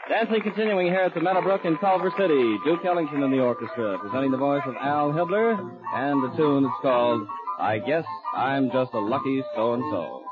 Dancing continuing here at the Meadowbrook in Culver City. Duke Ellington in the orchestra, presenting the voice of Al Hibler, and the tune is called I Guess I'm Just a Lucky So-and-So.